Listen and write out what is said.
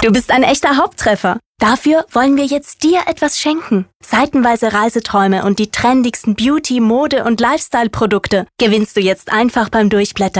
Du bist ein echter Haupttreffer. Dafür wollen wir jetzt dir etwas schenken. Seitenweise Reiseträume und die trendigsten Beauty-, Mode- und Lifestyle-Produkte gewinnst du jetzt einfach beim Durchblättern.